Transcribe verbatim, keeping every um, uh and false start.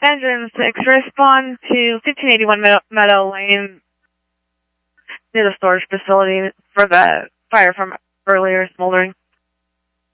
Engine six, respond to fifteen eighty-one Meadow, Meadow Lane near the storage facility for the fire from earlier smoldering.